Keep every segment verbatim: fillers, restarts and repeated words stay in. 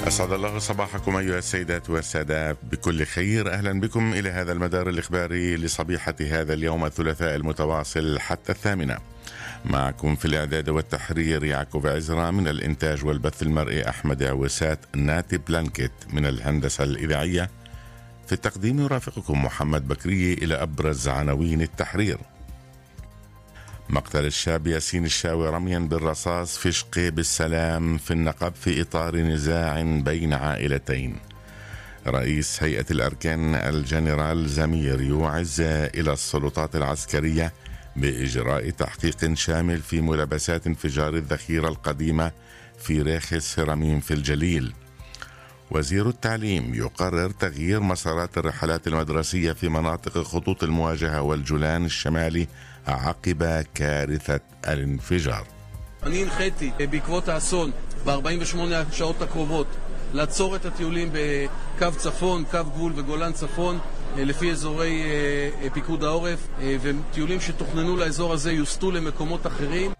أسعد الله صباحكم أيها السيدات والسادة بكل خير. أهلا بكم إلى هذا المدار الإخباري لصبيحة هذا اليوم الثلاثاء المتواصل حتى الثامنة. معكم في الإعداد والتحرير يعقوب عزرا، من الإنتاج والبث المرئي أحمد عوسات، ناتي بلانكيت من الهندسة الإذاعية. في التقديم يرافقكم محمد بكري. إلى أبرز عناوين التحرير: مقتل الشاب ياسين الشاوي رميا بالرصاص في شقيب السلام في النقب في إطار نزاع بين عائلتين. رئيس هيئة الأركان الجنرال زمير يوعز إلى السلطات العسكرية بإجراء تحقيق شامل في ملابسات انفجار الذخيرة القديمة في ريخ السيراميم في الجليل. وزير التعليم يقرر تغيير مسارات الرحلات المدرسية في مناطق خطوط المواجهة والجولان الشمالي عقب كارثة الانفجار. אני הנחיתי בעקבות האסון ב-ארבעים ושמונה השעות הקרובות לעצור את הטיולים בקו צפון, קו גבול וגולן צפון לפי אזורי פיקוד העורף, וטיולים שתוכננו לאזור הזה יוסטו למקומות אחרים.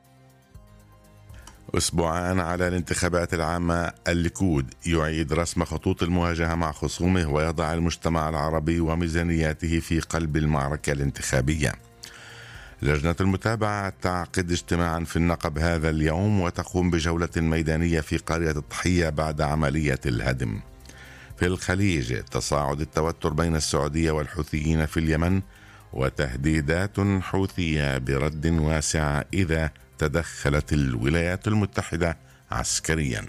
أسبوعان على الانتخابات العامة، الليكود يعيد رسم خطوط المواجهة مع خصومه ويضع المجتمع العربي وميزانياته في قلب المعركة الانتخابية. لجنة المتابعة تعقد اجتماعا في النقب هذا اليوم وتقوم بجولة ميدانية في قرية الضحية بعد عملية الهدم. في الخليج تصاعد التوتر بين السعودية والحوثيين في اليمن، وتهديدات حوثية برد واسع إذا تدخلت الولايات المتحدة عسكريا.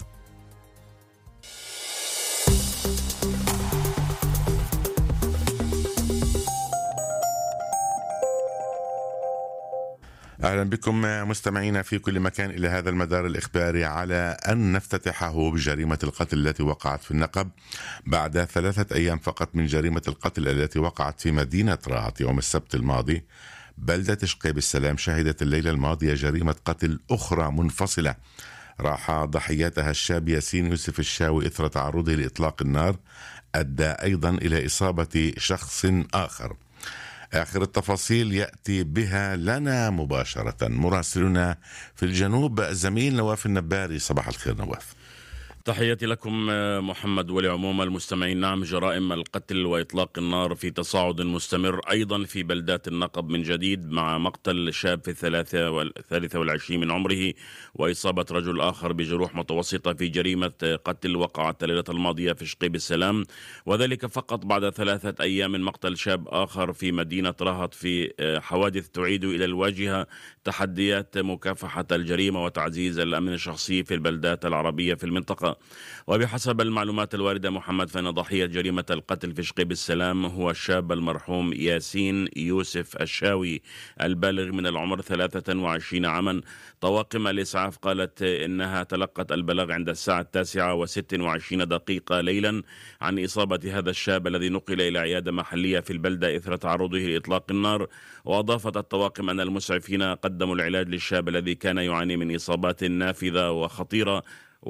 أهلا بكم مستمعينا في كل مكان إلى هذا المدار الإخباري، على أن نفتتحه بجريمة القتل التي وقعت في النقب بعد ثلاثة أيام فقط من جريمة القتل التي وقعت في مدينة رهط يوم السبت الماضي. بلدة شقيب السلام شهدت الليلة الماضية جريمة قتل أخرى منفصلة راح ضحيتها الشاب ياسين يوسف الشاوي إثر تعرضه لإطلاق النار، أدى أيضا إلى إصابة شخص آخر. آخر التفاصيل يأتي بها لنا مباشرة مراسلنا في الجنوب الزميل نواف النباري. صباح الخير نواف. تحياتي لكم محمد ولعموم المستمعين. نعم، جرائم القتل وإطلاق النار في تصاعد مستمر أيضا في بلدات النقب من جديد، مع مقتل شاب في الثالثة والعشرين من عمره وإصابة رجل آخر بجروح متوسطة في جريمة قتل وقعت الليلة الماضية في شقيب السلام، وذلك فقط بعد ثلاثة أيام من مقتل شاب آخر في مدينة رهط، في حوادث تعيد إلى الواجهة تحديات مكافحة الجريمة وتعزيز الأمن الشخصي في البلدات العربية في المنطقة. وبحسب المعلومات الواردة محمد، فإن ضحية جريمة القتل في شقيب السلام هو الشاب المرحوم ياسين يوسف الشاوي البالغ من العمر ثلاثة وعشرين عاما. طواقم الإسعاف قالت إنها تلقت البلاغ عند الساعة التاسعة وست وعشرين دقيقة ليلا عن إصابة هذا الشاب الذي نقل إلى عيادة محلية في البلدة إثر تعرضه لإطلاق النار. وأضافت الطواقم أن المسعفين قدموا العلاج للشاب الذي كان يعاني من إصابات نافذة وخطيرة،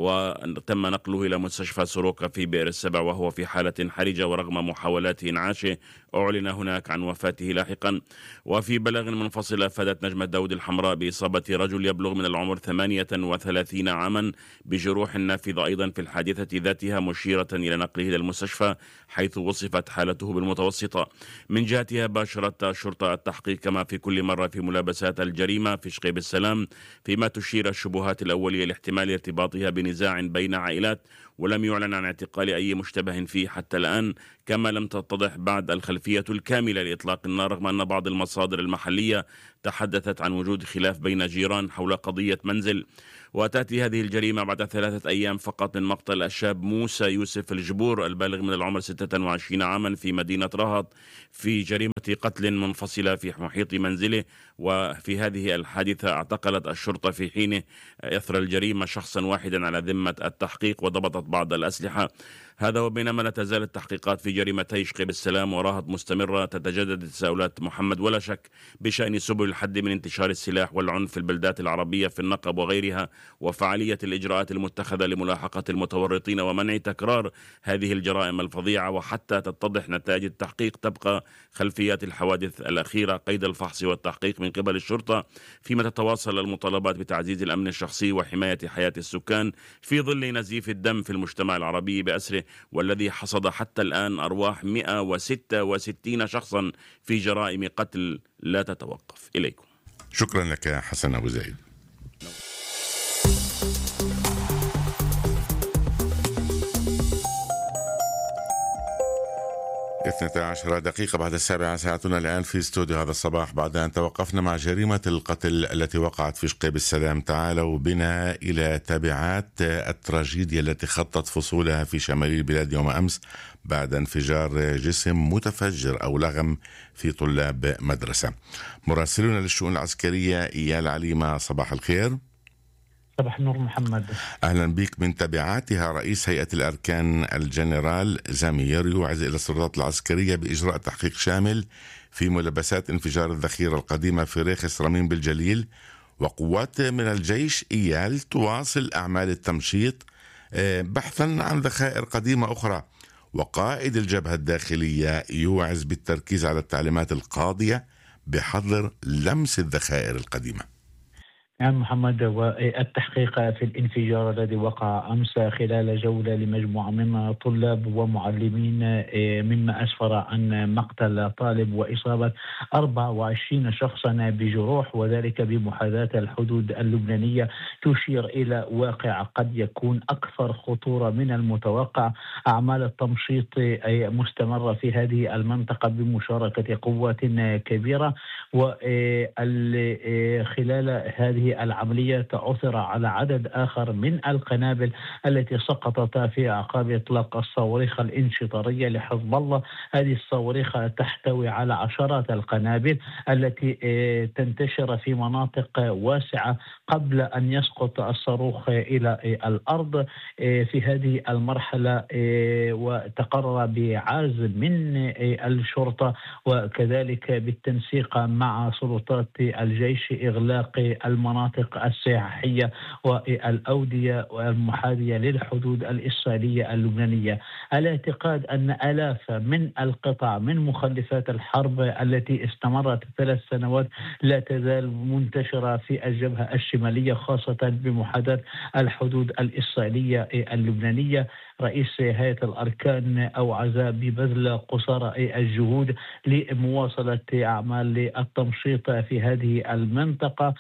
وتم نقله إلى مستشفى سروكا في بئر السبع وهو في حالة حرجة، ورغم محاولات إنعاشه أعلن هناك عن وفاته لاحقا. وفي بلاغ منفصل أفادت نجمة داود الحمراء بإصابة رجل يبلغ من العمر ثمانية وثلاثين عاما بجروح نافذة أيضا في الحادثة ذاتها، مشيرة إلى نقله إلى المستشفى حيث وصفت حالته بالمتوسطة. من جهتها باشرت الشرطة التحقيق كما في كل مرة في ملابسات الجريمة في شقيب السلام، فيما تشير الشبهات الأولية لاحتمال ارتباطها بنزاع بين عائلات، ولم يعلن عن اعتقال أي مشتبه فيه حتى الآن، كما لم تتضح بعد الخلفية الكاملة لإطلاق النار، رغم أن بعض المصادر المحلية تحدثت عن وجود خلاف بين جيران حول قضية منزل. وتأتي هذه الجريمة بعد ثلاثة أيام فقط من مقتل الشاب موسى يوسف الجبور البالغ من العمر ستة وعشرين عاما في مدينة رهط في جريمة قتل منفصلة في محيط منزله. وفي هذه الحادثة اعتقلت الشرطة في حينه إثر الجريمة شخصا واحدا على ذمة التحقيق، وضبطت بعض الأسلحة. هذا وبينما لا تزال التحقيقات في جريمتي شقيب السلام ورهط مستمرة، تتجدد التساؤلات محمد ولا شك بشأن سبل الحد من انتشار السلاح والعنف في البلدات العربية في النقب وغيرها وفعالية الإجراءات المتخذة لملاحقة المتورطين ومنع تكرار هذه الجرائم الفظيعة، وحتى تتضح نتائج التحقيق تبقى خلفيات الحوادث الأخيرة قيد الفحص والتحقيق من قبل الشرطة، فيما تتواصل المطالبات بتعزيز الأمن الشخصي وحماية حياة السكان في ظل نزيف الدم في المجتمع العربي بأسره، والذي حصد حتى الآن أرواح مئة وستة وستين شخصا في جرائم قتل لا تتوقف. إليكم. شكرا لك حسن أبو زيد. اثنتا عشرة دقيقة بعد السابعة، ساعتنا الآن في استوديو هذا الصباح. بعد أن توقفنا مع جريمة القتل التي وقعت في شقيب السلام، تعالوا بنا إلى تبعات التراجيديا التي خطت فصولها في شمال البلاد يوم أمس بعد انفجار جسم متفجر أو لغم في طلاب مدرسة. مراسلنا للشؤون العسكرية إيال عليمة، صباح الخير. صباح النور محمد. أهلا بك. من تبعاتها رئيس هيئة الأركان الجنرال زمير يوعز إلى السلطات العسكرية بإجراء تحقيق شامل في ملبسات انفجار الذخيرة القديمة في ريخس رمين بالجليل، وقوات من الجيش إيال تواصل أعمال التمشيط بحثا عن ذخائر قديمة أخرى، وقائد الجبهة الداخلية يوعز بالتركيز على التعليمات القاضية بحظر لمس الذخائر القديمة. نعم محمد، والتحقيق في الانفجار الذي وقع أمس خلال جولة لمجموعة من طلاب ومعلمين، مما أسفر عن مقتل طالب وإصابة أربعة وعشرين شخصا بجروح، وذلك بمحاذاة الحدود اللبنانية، تشير إلى واقع قد يكون أكثر خطورة من المتوقع. أعمال التمشيط مستمرة في هذه المنطقة بمشاركة قوات كبيرة، وخلال هذه العملية عثر على عدد آخر من القنابل التي سقطت في أعقاب إطلاق الصواريخ الانشطارية لحزب الله. هذه الصواريخ تحتوي على عشرات القنابل التي تنتشر في مناطق واسعة قبل أن يسقط الصاروخ إلى الأرض. في هذه المرحلة وتقرر بعزم من الشرطة وكذلك بالتنسيق مع سلطات الجيش إغلاق المناطق السياحية والأودية والمحاذية للحدود الإسرائيلية اللبنانية، على اعتقاد أن آلاف من القطع من مخلفات الحرب التي استمرت ثلاث سنوات لا تزال منتشرة في الجبهة الشمالية، خاصة بمحاذاة الحدود الإسرائيلية اللبنانية. رئيس هيئة الأركان أوعز ببذل قصارى الجهود لمواصلة أعمال التمشيط في هذه المنطقة،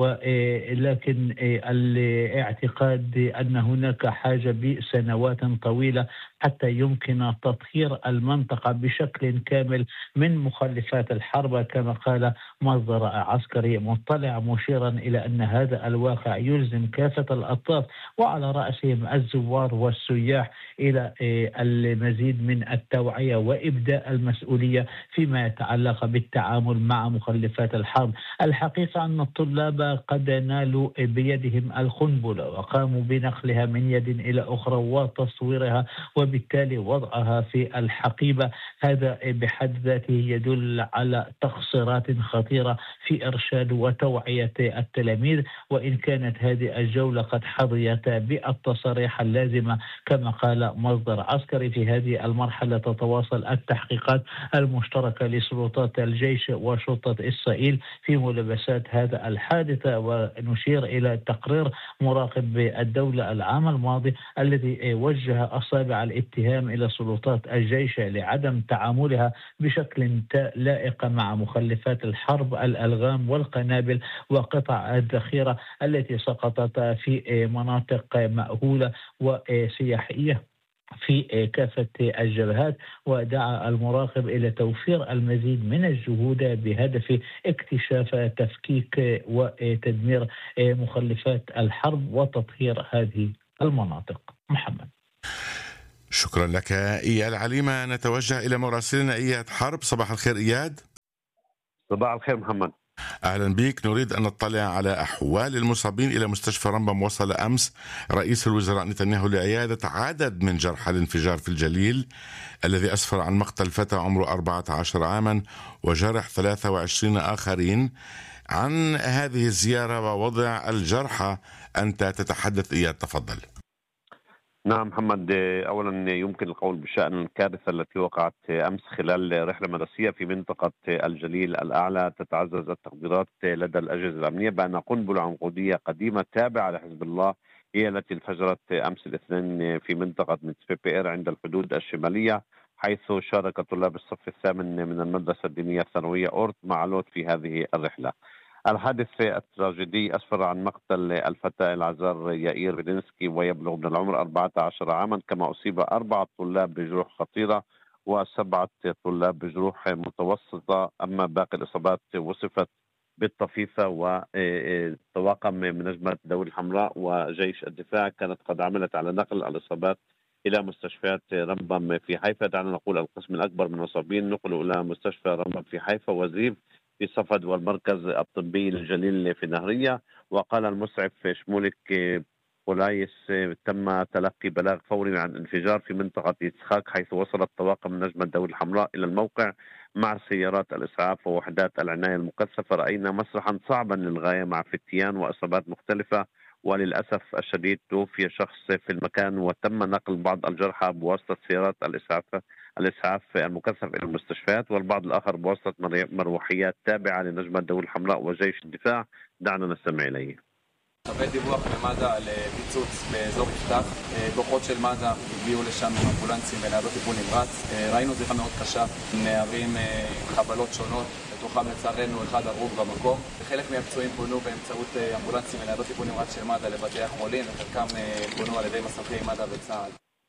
ولكن الاعتقاد أن هناك حاجة بسنوات طويلة حتى يمكن تطهير المنطقة بشكل كامل من مخلفات الحرب، كما قال مصدر عسكري مطلع، مشيرا إلى أن هذا الواقع يلزم كافة الأطراف وعلى رأسهم الزوار والسياح إلى المزيد من التوعية وإبداء المسؤولية فيما يتعلق بالتعامل مع مخلفات الحرب. الحقيقة أن الطلاب قد نالوا بيدهم القنبلة وقاموا بنقلها من يد إلى أخرى وتصويرها وبالتالي وضعها في الحقيبة. هذا بحد ذاته يدل على تقصيرات خطيرة في إرشاد وتوعية التلاميذ، وإن كانت هذه الجولة قد حظيت بالتصاريح اللازمة كما قال مصدر عسكري. في هذه المرحلة تتواصل التحقيقات المشتركة لسلطات الجيش وشرطة إسرائيل في ملابسات هذا الحادث، ونشير إلى تقرير مراقب الدولة العام الماضي الذي وجه أصابع الاتهام إلى سلطات الجيش لعدم تعاملها بشكل لائق مع مخلفات الحرب، الألغام والقنابل وقطع الذخيرة التي سقطت في مناطق مأهولة وسياحية في كافة الجبهات. ودعا المراقب إلى توفير المزيد من الجهود بهدف اكتشاف تفكيك وتدمير مخلفات الحرب وتطهير هذه المناطق. محمد. شكرا لك إياد عليمة. نتوجه إلى مراسلنا إياد حرب. صباح الخير إياد. صباح الخير محمد. أهلا بك. نريد أن نطلع على أحوال المصابين. إلى مستشفى رمبم وصل أمس رئيس الوزراء نتنياهو لعيادة عدد من جرحى الانفجار في الجليل الذي أسفر عن مقتل فتى عمره أربعة عشر عاما وجرح ثلاثة وعشرين آخرين. عن هذه الزيارة ووضع الجرحى أنت تتحدث إياه، تفضل. نعم محمد، أولا يمكن القول بشأن الكارثة التي وقعت أمس خلال رحلة مدرسية في منطقة الجليل الأعلى. تتعزز التقديرات لدى الأجهزة الأمنية بأن قنبلة عنقودية قديمة تابعة لحزب الله هي التي انفجرت أمس الاثنين في منطقة متسبير عند الحدود الشمالية، حيث شارك طلاب الصف الثامن من المدرسة الدينية الثانوية أورت مع لوت في هذه الرحلة. الحادث التراجيدي أسفر عن مقتل الفتى العزار يائير فيدينسكي ويبلغ من العمر أربعة عشر عاما، كما أصيب أربعة طلاب بجروح خطيرة وسبعة طلاب بجروح متوسطة. أما باقي الإصابات وصفت بالطفيفة، وطواقم من نجمة الدولة الحمراء وجيش الدفاع كانت قد عملت على نقل الإصابات إلى مستشفيات رمبم في حيفا. دعنا نقول القسم الأكبر من المصابين نقلوا إلى مستشفى رمبم في حيفا وزريف في صفد والمركز الطبي للجليل في نهرية. وقال المسعف شمولك بولايس تم تلقي بلاغ فوري عن انفجار في منطقة يتسخاك، حيث وصلت طواقم نجمة الدولة الحمراء إلى الموقع مع سيارات الإسعاف ووحدات العناية المكثفة. رأينا مسرحا صعبا للغاية مع فتيان وإصابات مختلفة، وللأسف الشديد توفي شخص في المكان وتم نقل بعض الجرحى بواسطة سيارات الإسعاف الإسعاف المكثف إلى المستشفيات، والبعض الآخر بواسطة مروحيات تابعة لنجمة الدولة الحمراء وجيش الدفاع. دعنا נשמע إليه. קבל דיווח למד"א על פיצוץ באזור יפתח. כוחות של מד"א הגיעו לשם עם אמבולנסים וניידות טיפול נמרץ. ראינו זירה מאוד קשה, נערים חבלות שונות, בתוכם לצערנו אחד הרוג במקום. וחלק מהפצועים פונו באמצעות אמבולנסים וניידות טיפול נמרץ של מד"א לבתי החולים, וחלקם פונו על ידי מסוקי מד"א וצה"ל.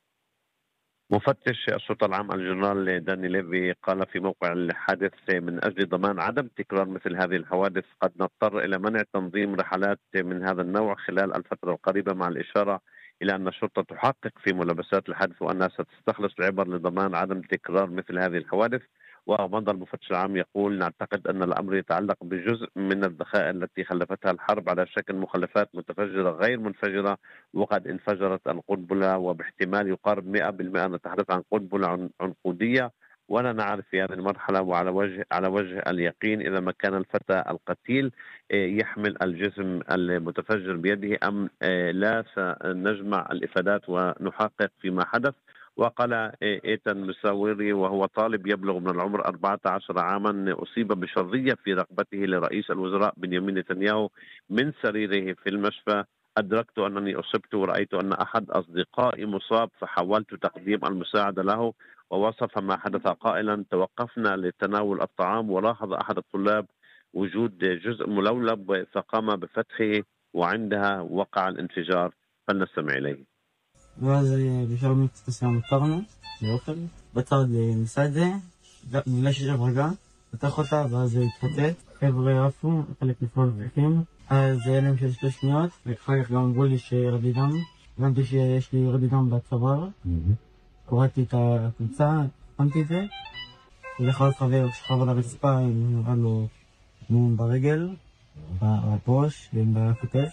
مفتش الشرطة العام الجنرال داني ليفي قال في موقع الحادث: من أجل ضمان عدم تكرار مثل هذه الحوادث قد نضطر إلى منع تنظيم رحلات من هذا النوع خلال الفترة القريبة، مع الإشارة إلى أن الشرطة تحقق في ملابسات الحادث وأنها ستستخلص العبر لضمان عدم تكرار مثل هذه الحوادث. ومضى المفتش العام يقول: نعتقد أن الأمر يتعلق بجزء من الذخائر التي خلفتها الحرب على شكل مخلفات متفجرة غير منفجرة، وقد انفجرت القنبلة، وباحتمال يقارب مئة بالمئة نتحدث عن قنبلة عنقودية، ولا نعرف في هذه المرحلة وعلى وجه على وجه اليقين إذا ما كان الفتى القتيل يحمل الجسم المتفجر بيده أم لا. سنجمع الإفادات ونحقق فيما حدث. وقال إيتان مساوري وهو طالب يبلغ من العمر أربعة عشر عاما أصيب بشظية في رقبته لرئيس الوزراء بنيامين نتنياهو من سريره في المشفى. أدركت أنني أصبت ورأيت أن أحد أصدقائي مصاب فحاولت تقديم المساعدة له. ووصف ما حدث قائلا: توقفنا لتناول الطعام ولاحظ أحد الطلاب وجود جزء ملولب فقام بفتحه وعندها وقع الانفجار. فلنستمع إليه. ואז בשלב מסוים עצרנו לאוכל, בצד מסעדה, בגלל שיש הברגה, פתח אותה ואז זה התפוצץ, חבר'ה עפו, חלק נפלו לבריחים, אז זה הלם של שתי שניות, ואחר כך גם אמרו לי שרדי דם, הבנתי שיש לי רדי דם בצוואר, קוראתי את הקבוצה, שמתי את זה, ולכל חבר שכב על הרצפה, נראה לו מום ברגל, בראש ובכתף.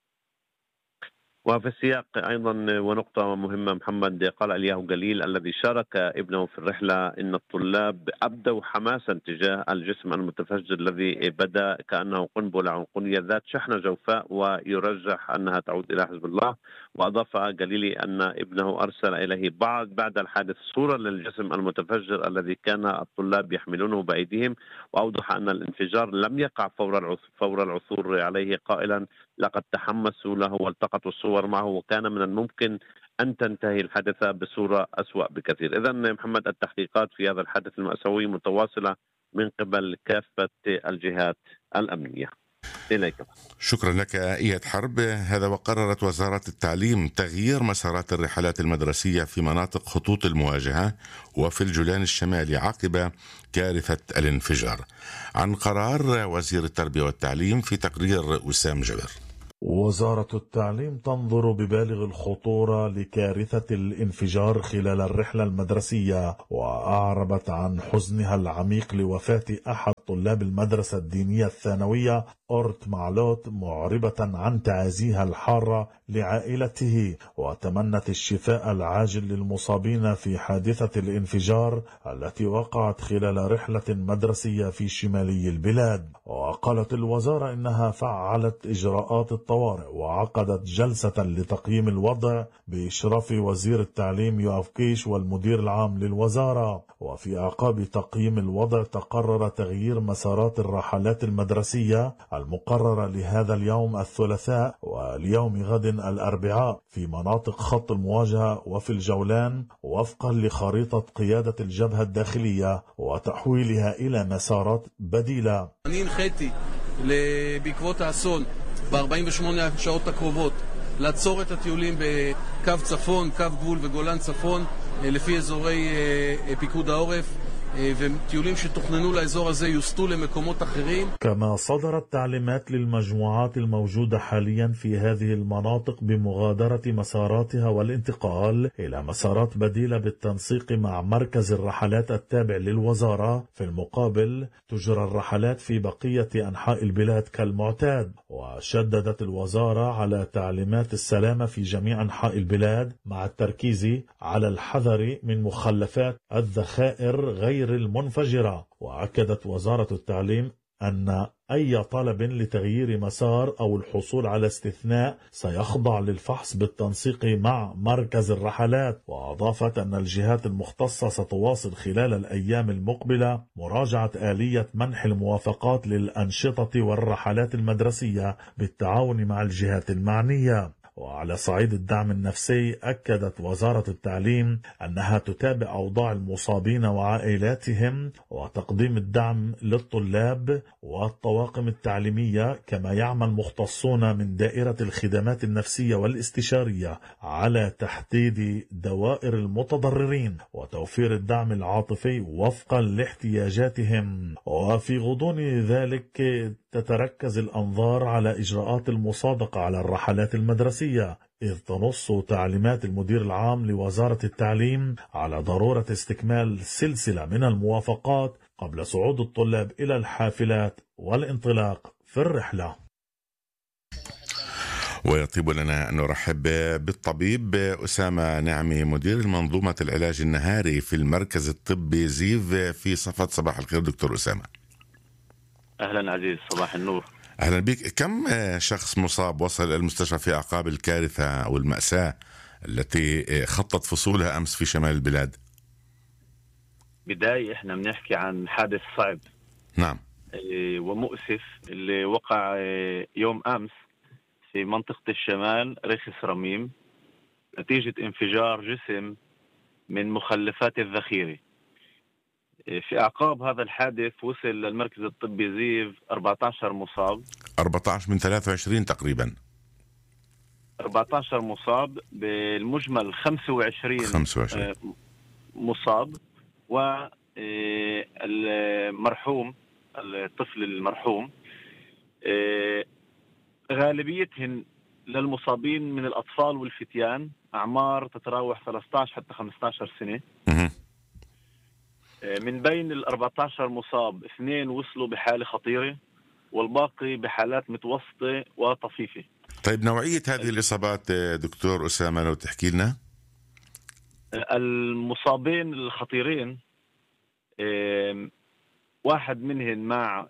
وفي السياق أيضا ونقطة مهمة محمد، قال الياهو جليل الذي شارك ابنه في الرحلة إن الطلاب أبدوا حماسا تجاه الجسم المتفجر الذي بدا كأنه قنبلة عنقودية ذات شحنة جوفاء ويرجح أنها تعود إلى حزب الله. وأضاف جليلي أن ابنه أرسل إليه بعد بعد الحادث صورة للجسم المتفجر الذي كان الطلاب يحملونه بأيديهم، وأوضح أن الانفجار لم يقع فور العثور عليه، قائلا: لقد تحمسوا له والتقطوا الصور معه وكان من الممكن أن تنتهي الحادثة بصورة أسوأ بكثير. إذن محمد، التحقيقات في هذا الحادث المأساوي متواصلة من قبل كافة الجهات الأمنية. إليك. شكرا لك إياد حرب. هذا وقررت وزارة التعليم تغيير مسارات الرحلات المدرسية في مناطق خطوط المواجهة وفي الجولان الشمالي عقب كارثة الانفجار. عن قرار وزير التربية والتعليم في تقرير وسام جبر. وزارة التعليم تنظر ببالغ الخطورة لكارثة الانفجار خلال الرحلة المدرسية، وأعربت عن حزنها العميق لوفاة أحد طلاب المدرسة الدينية الثانوية أورت معلوت معربة عن تعازيها الحارة لعائلته، وتمنت الشفاء العاجل للمصابين في حادثة الانفجار التي وقعت خلال رحلة مدرسية في شمالي البلاد. وقالت الوزارة إنها فعلت إجراءات الطوارئ وعقدت جلسة لتقييم الوضع بإشراف وزير التعليم يوآف كيش والمدير العام للوزارة. وفي أعقاب تقييم الوضع تقرر تغيير مسارات الرحلات المدرسية المقررة لهذا اليوم الثلاثاء واليوم غد الأربعاء في مناطق خط المواجهة وفي الجولان وفقا لخريطة قيادة الجبهة الداخلية وتحويلها إلى مسارات بديلة. אני הנחיתי בעקבות האסון ב-ארבעים ושמונה השעות הקרובות לעצור את הטיולים בקו צפון, קו גבול וגולן צפון לפי אזורי פיקוד העורף, וטיולים שתוכננו לאזור הזה יוסטו למקומות אחרים. كما صدرت تعليمات للمجموعات الموجودة حاليا في هذه المناطق بمغادرة مساراتها والانتقال إلى مسارات بديلة بالتنسيق مع مركز الرحلات التابع للوزارة. في المقابل تجرى الرحلات في بقية أنحاء البلاد كالمعتاد. وشددت الوزارة على تعليمات السلامة في جميع أنحاء البلاد مع التركيز على الحذر من مخلفات الذخائر غير المنفجرة. وأكدت وزارة التعليم أن أي طلب لتغيير مسار أو الحصول على استثناء سيخضع للفحص بالتنسيق مع مركز الرحلات. وأضافت أن الجهات المختصة ستواصل خلال الأيام المقبلة مراجعة آلية منح الموافقات للأنشطة والرحلات المدرسية بالتعاون مع الجهات المعنية. وعلى صعيد الدعم النفسي أكدت وزارة التعليم أنها تتابع أوضاع المصابين وعائلاتهم وتقديم الدعم للطلاب والطواقم التعليمية، كما يعمل مختصون من دائرة الخدمات النفسية والاستشارية على تحديد دوائر المتضررين وتوفير الدعم العاطفي وفقا لاحتياجاتهم. وفي غضون ذلك تتركز الأنظار على إجراءات المصادقة على الرحلات المدرسية، إذ تنص تعليمات المدير العام لوزارة التعليم على ضرورة استكمال سلسلة من الموافقات قبل صعود الطلاب إلى الحافلات والانطلاق في الرحلة. ويطيب لنا أن نرحب بالطبيب أسامة نعمي مدير المنظومة العلاج النهاري في المركز الطبي زيف في صفت. صباح الخير دكتور أسامة. أهلا عزيز، صباح النور. أهلا بك. كم شخص مصاب وصل إلى المستشفى في أعقاب الكارثة أو المأساة التي خطت فصولها أمس في شمال البلاد؟ بداية إحنا بنحكي عن حادث صعب نعم ومؤسف اللي وقع يوم أمس في منطقة الشمال رخص رميم نتيجة انفجار جسم من مخلفات الذخيرة. في أعقاب هذا الحادث وصل للمركز الطبي زيف أربعة عشر مصاب، أربعة عشر من ثلاثة وعشرين تقريبا، أربعة عشر مصاب، بالمجمل خمسة وعشرين, خمسة وعشرين مصاب. والمرحوم الطفل المرحوم غالبيتهم للمصابين من الأطفال والفتيان، أعمار تتراوح ثلاثة عشر حتى خمسة عشر سنة. من بين ال أربعة عشر مصاب اثنين وصلوا بحالة خطيرة والباقي بحالات متوسطة وطفيفة. طيب نوعية هذه الإصابات دكتور أسامة لو تحكي لنا؟ المصابين الخطيرين واحد منهم مع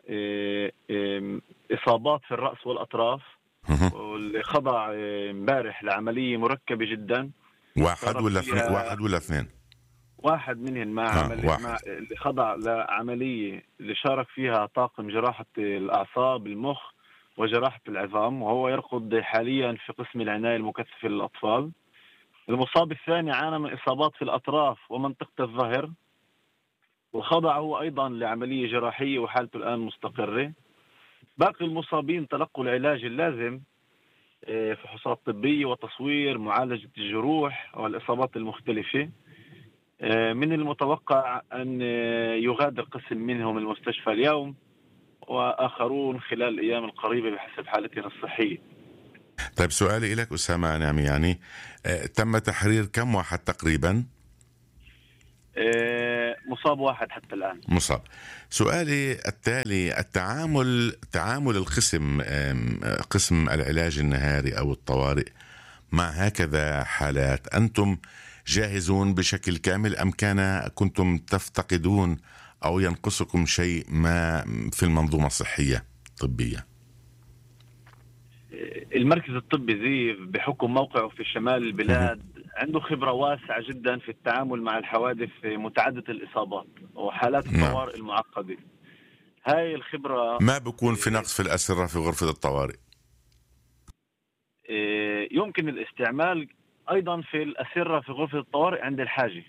إصابات في الرأس والأطراف واللي خضع امبارح لعملية مركبة جدا. واحد ولا اثنين؟ واحد ولا اثنين؟ واحد منهم مع, آه عملية مع اللي خضع لعملية اللي شارك فيها طاقم جراحة الأعصاب المخ وجراحة العظام، وهو يرقد حاليا في قسم العناية المكثفة للأطفال. المصاب الثاني عانى من إصابات في الأطراف ومنطقة الظهر وخضع هو أيضا لعملية جراحية وحالته الآن مستقرة. باقي المصابين تلقوا العلاج اللازم، فحوصات طبية وتصوير معالجة الجروح والإصابات المختلفة. من المتوقع أن يغادر قسم منهم المستشفى اليوم وآخرون خلال الأيام القريبة بحسب حالتهم الصحية. طيب سؤالي لك أسامة نعمي، يعني تم تحرير كم واحد تقريبا؟ مصاب واحد حتى الآن. مصاب. سؤالي التالي، التعامل تعامل القسم قسم العلاج النهاري أو الطوارئ مع هكذا حالات، أنتم جاهزون بشكل كامل أم كان كنتم تفتقدون أو ينقصكم شيء ما في المنظومة الصحية الطبية؟ المركز الطبي زيف بحكم موقعه في شمال البلاد عنده خبرة واسعة جدا في التعامل مع الحوادث متعددة الإصابات وحالات الطوارئ المعقدة. هاي الخبرة ما بكون في نقص في الأسرة في غرفة الطوارئ؟ يمكن الاستعمال أيضا في الأسرة في غرفة الطوارئ عند الحاجة.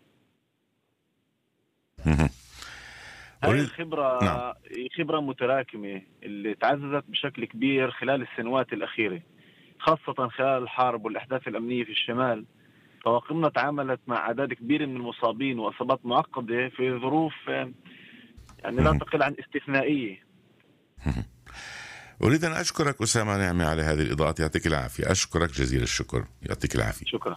هاي الخبرة نعم. خبرة متراكمة اللي تعززت بشكل كبير خلال السنوات الأخيرة، خاصة خلال الحرب والأحداث الأمنية في الشمال. طواقمنا تعاملت مع عدد كبير من المصابين وإصابات معقدة في ظروف يعني لا تقل عن استثنائية. أريد أن أشكرك أسامة نعمي على هذه الإضاءات، يعطيك العافية. أشكرك جزيل الشكر، يعطيك العافية. شكرا.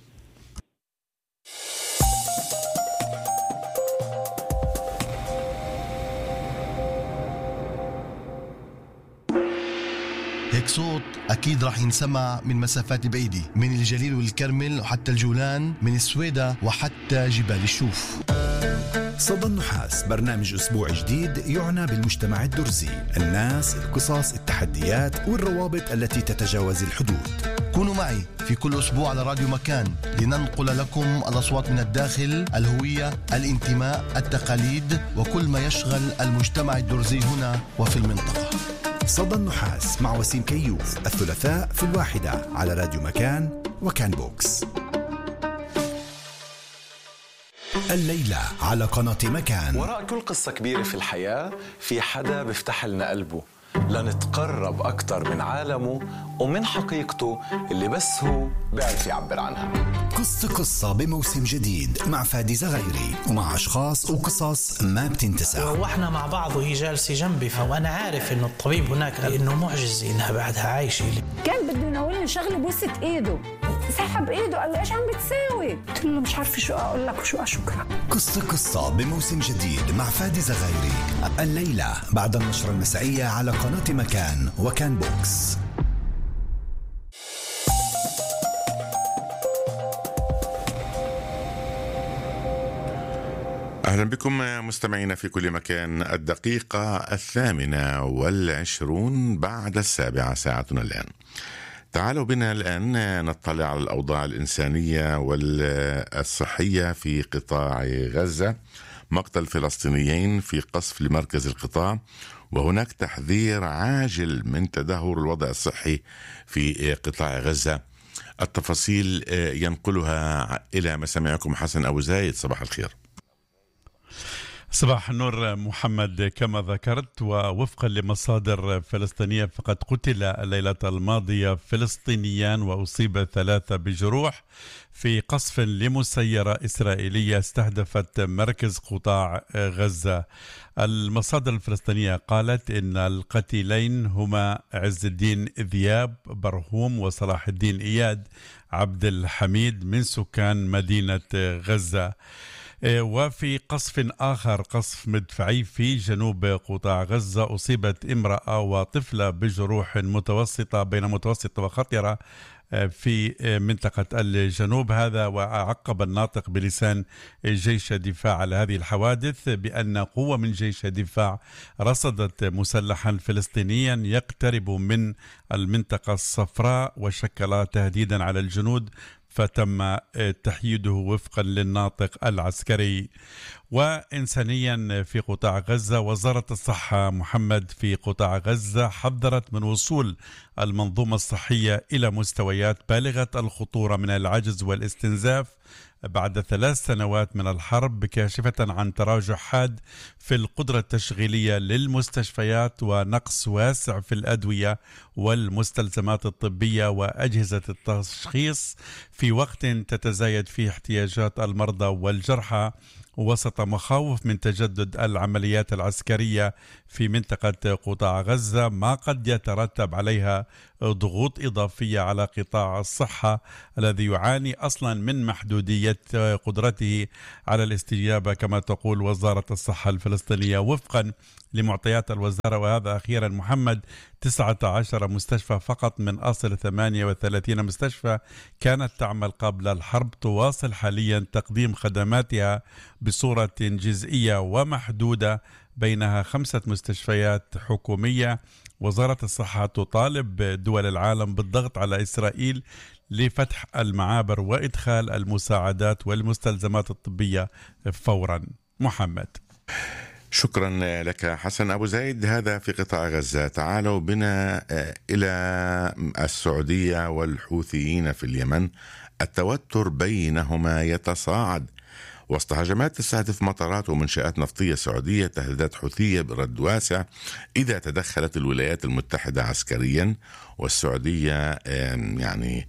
هيك صوت أكيد راح ينسمع من مسافات بعيدة، من الجليل والكرمل وحتى الجولان، من السويدة وحتى جبال الشوف. صدى النحاس برنامج أسبوع جديد يعنى بالمجتمع الدرزي، الناس، القصص، التحديات والروابط التي تتجاوز الحدود. كونوا معي في كل أسبوع على راديو مكان لننقل لكم الأصوات من الداخل، الهوية، الانتماء، التقاليد وكل ما يشغل المجتمع الدرزي هنا وفي المنطقة. صدى النحاس مع وسيم كيوف الثلاثاء في الواحدة على راديو مكان وكان بوكس. الليلة على قناة مكان. وراء كل قصة كبيرة في الحياة في حدا بيفتح لنا قلبه لنتقرب أكتر من عالمه ومن حقيقته اللي بس هو بيعرف يعبر عنها. قصة قصة بموسم جديد مع فادي زغيري ومع أشخاص وقصص ما بتنتسى. وإحنا مع بعض وهي جالسة جنبي، وأنا عارف إنه الطبيب هناك قال إنه معجزة إنها بعدها عايشة. كان بده يناولني شغلة بوسة إيده، سحب إيده قال له إيش عم بتساوي؟ قلت له مش عارفة شو أقول لك وشو أشكرك. قصة قصة بموسم جديد مع فادي زغيري الليلة بعد النشرة المسائية على قناة مكان وكان بوكس. أهلا بكم مستمعينا في كل مكان. الدقيقة الثامنة والعشرون بعد السابعة ساعتنا الآن. تعالوا بنا الآن نطلع على الأوضاع الإنسانية والصحية في قطاع غزة. مقتل فلسطينيين في قصف لمركز القطاع، وهناك تحذير عاجل من تدهور الوضع الصحي في قطاع غزة. التفاصيل ينقلها إلى مسامعكم حسن أبو زايد. صباح الخير. صباح النور محمد. كما ذكرت ووفقا لمصادر فلسطينية فقد قتل الليلة الماضية فلسطينيان وأصيب ثلاثة بجروح في قصف لمسيرة إسرائيلية استهدفت مركز قطاع غزة. المصادر الفلسطينية قالت إن القتيلين هما عز الدين ذياب برهوم وصلاح الدين إياد عبد الحميد من سكان مدينة غزة. وفي قصف آخر، قصف مدفعي في جنوب قطاع غزة، أصيبت امرأة وطفلة بجروح متوسطة بين متوسطة وخطرة في منطقة الجنوب. هذا وعقب الناطق بلسان جيش الدفاع على هذه الحوادث بأن قوة من جيش الدفاع رصدت مسلحا فلسطينيا يقترب من المنطقة الصفراء وشكل تهديدا على الجنود، فتم تحييده وفقا للناطق العسكري. وإنسانيا في قطاع غزة، وزارة الصحة محمد في قطاع غزة حذرت من وصول المنظومة الصحية إلى مستويات بالغة الخطورة من العجز والاستنزاف بعد ثلاث سنوات من الحرب، كاشفة عن تراجع حاد في القدرة التشغيلية للمستشفيات ونقص واسع في الأدوية والمستلزمات الطبية وأجهزة التشخيص في وقت تتزايد فيه احتياجات المرضى والجرحى، وسط مخاوف من تجدد العمليات العسكرية في منطقة قطاع غزة ما قد يترتب عليها ضغوط إضافية على قطاع الصحة الذي يعاني أصلا من محدودية قدرته على الاستجابة كما تقول وزارة الصحة الفلسطينية وفقا لمعطيات الوزارة. وهذا أخيرا محمد تسعة عشر مستشفى فقط من أصل ثمانية وثلاثين مستشفى كانت تعمل قبل الحرب تواصل حاليا تقديم خدماتها بصورة جزئية ومحدودة، بينها خمسة مستشفيات حكومية. وزارة الصحة تطالب دول العالم بالضغط على إسرائيل لفتح المعابر وإدخال المساعدات والمستلزمات الطبية فورا. محمد، شكرا لك حسن أبو زيد. هذا في قطاع غزة. تعالوا بنا إلى السعودية والحوثيين في اليمن. التوتر بينهما يتصاعد وسط هجمات تستهدف مطارات ومنشآت نفطية سعودية، تهديدات حوثية برد واسع إذا تدخلت الولايات المتحدة عسكريا، والسعودية يعني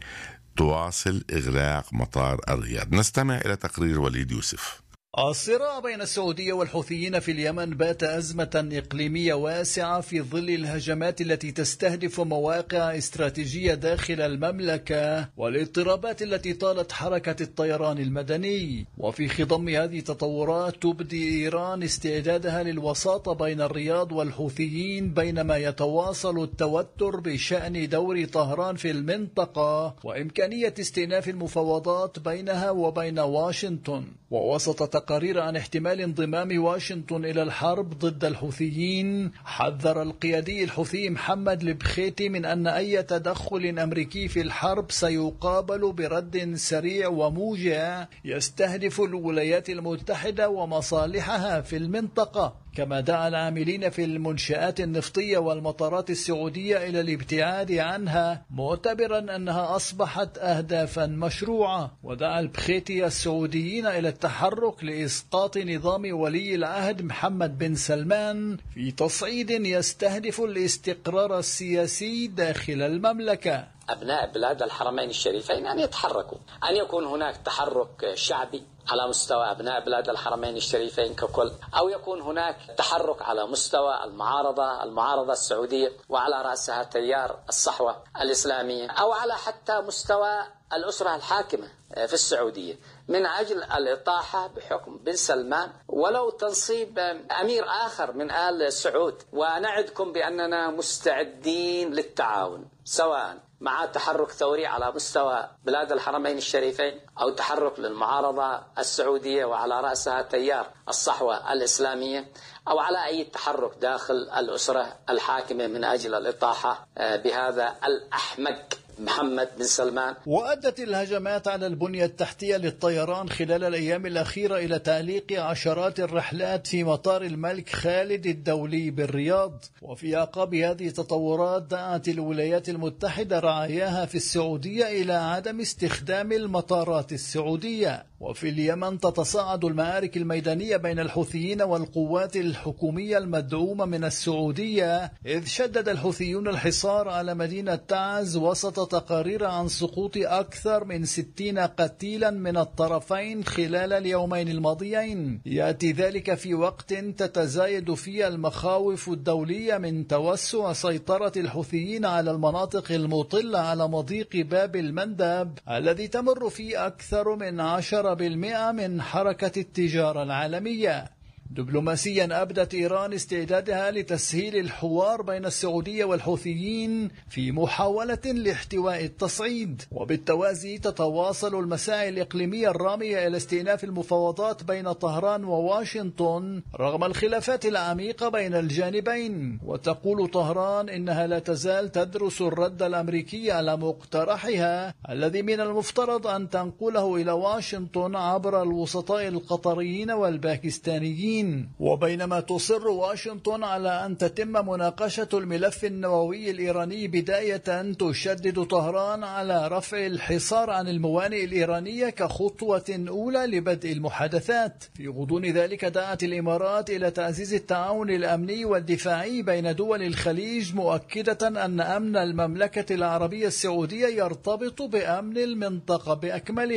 تواصل إغلاق مطار الرياض. نستمع إلى تقرير وليد يوسف. الصراع بين السعودية والحوثيين في اليمن بات أزمة إقليمية واسعة في ظل الهجمات التي تستهدف مواقع استراتيجية داخل المملكة والاضطرابات التي طالت حركة الطيران المدني. وفي خضم هذه التطورات تبدي إيران استعدادها للوساطة بين الرياض والحوثيين، بينما يتواصل التوتر بشأن دور طهران في المنطقة وإمكانية استئناف المفاوضات بينها وبين واشنطن. ووسط تقارير عن احتمال انضمام واشنطن إلى الحرب ضد الحوثيين، حذر القيادي الحوثي محمد البخيتي من أن أي تدخل أمريكي في الحرب سيقابل برد سريع وموجع يستهدف الولايات المتحدة ومصالحها في المنطقة. كما دعا العاملين في المنشآت النفطية والمطارات السعودية إلى الابتعاد عنها، معتبرا أنها أصبحت أهدافا مشروعة. ودعا البخيتي السعوديين إلى التحرك لإسقاط نظام ولي العهد محمد بن سلمان في تصعيد يستهدف الاستقرار السياسي داخل المملكة. أبناء بلاد الحرمين الشريفين أن يتحركوا، أن يكون هناك تحرك شعبي على مستوى أبناء بلاد الحرمين الشريفين ككل، أو يكون هناك تحرك على مستوى المعارضة المعارضة السعودية وعلى رأسها تيار الصحوة الإسلامية، أو على حتى مستوى الأسرة الحاكمة في السعودية من أجل الإطاحة بحكم بن سلمان ولو تنصيب أمير آخر من آل سعود. ونعدكم بأننا مستعدين للتعاون، سواء مع تحرك ثوري على مستوى بلاد الحرمين الشريفين أو تحرك للمعارضة السعودية وعلى رأسها تيار الصحوة الإسلامية، أو على أي تحرك داخل الأسرة الحاكمة من أجل الإطاحة بهذا الأحمق محمد بن سلمان. وأدت الهجمات على البنية التحتية للطيران خلال الأيام الأخيرة إلى تعليق عشرات الرحلات في مطار الملك خالد الدولي بالرياض. وفي أعقاب هذه التطورات دعت الولايات المتحدة رعاياها في السعودية إلى عدم استخدام المطارات السعودية. وفي اليمن تتصاعد المعارك الميدانية بين الحوثيين والقوات الحكومية المدعومة من السعودية، إذ شدد الحوثيون الحصار على مدينة تعز وسط تقارير عن سقوط أكثر من ستين قتيلا من الطرفين خلال اليومين الماضيين. يأتي ذلك في وقت تتزايد فيه المخاوف الدولية من توسع سيطرة الحوثيين على المناطق المطلة على مضيق باب المندب الذي تمر فيه أكثر من عشرة بالمئة من حركة التجارة العالمية. دبلوماسيا أبدت إيران استعدادها لتسهيل الحوار بين السعودية والحوثيين في محاولة لاحتواء التصعيد. وبالتوازي تتواصل المساعي الإقليمية الرامية إلى استئناف المفاوضات بين طهران وواشنطن رغم الخلافات العميقة بين الجانبين. وتقول طهران إنها لا تزال تدرس الرد الأمريكي على مقترحها الذي من المفترض أن تنقله إلى واشنطن عبر الوسطاء القطريين والباكستانيين. وبينما تصر واشنطن على أن تتم مناقشة الملف النووي الإيراني بداية، تشدد طهران على رفع الحصار عن الموانئ الإيرانية كخطوة أولى لبدء المحادثات. في غضون ذلك دعت الإمارات إلى تعزيز التعاون الأمني والدفاعي بين دول الخليج، مؤكدة أن أمن المملكة العربية السعودية يرتبط بأمن المنطقة بأكملها.